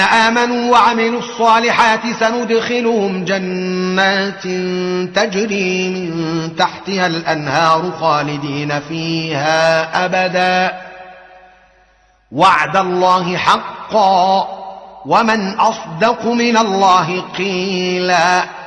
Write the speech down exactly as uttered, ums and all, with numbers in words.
آمنوا وعملوا الصالحات سندخلهم جنات تجري من تحتها الأنهار خالدين فيها أبدا وعد الله حقا ومن أصدق من الله قيلا